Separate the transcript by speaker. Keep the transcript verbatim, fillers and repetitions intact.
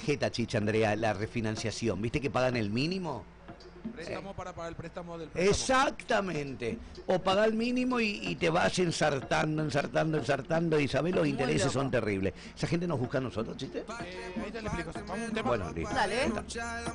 Speaker 1: tarjeta, Chicha Andrea, la refinanciación. ¿Viste que pagan el mínimo?
Speaker 2: Préstamo para pagar el préstamo del préstamo.
Speaker 1: Exactamente. O pagar el mínimo y, y te vas ensartando, ensartando, ensartando. Y sabés, los intereses son terribles. ¿Esa gente nos busca a nosotros, chiste?
Speaker 2: Eh, ahí te lo explico. Vamos a un tema.
Speaker 1: Bueno, listo.
Speaker 3: Dale.